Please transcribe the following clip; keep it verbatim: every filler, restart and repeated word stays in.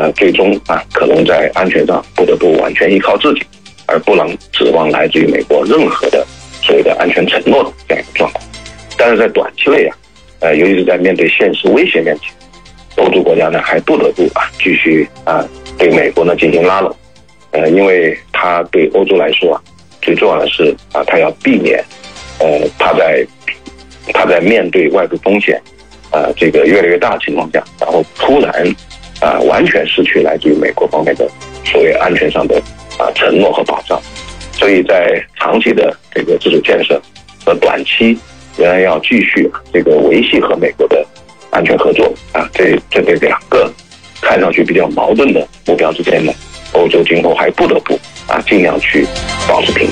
呃，最终啊，可能在安全上不得不完全依靠自己，而不能指望来自于美国任何的所谓的安全承诺的这样一个状况。但是在短期内啊，呃，尤其是在面对现实威胁面前，欧洲国家呢还不得不啊继续啊对美国呢进行拉拢，呃，因为它对欧洲来说啊，最重要的是啊，它要避免，呃，它在它在面对外部风险啊这个越来越大的情况下，然后突然啊完全失去来自于美国方面的所谓安全上的啊承诺和保障。所以在长期的这个自主建设和短期仍然要继续这个维系和美国的安全合作啊，这这这两个看上去比较矛盾的目标之间呢，欧洲今后还不得不啊尽量去保持平衡。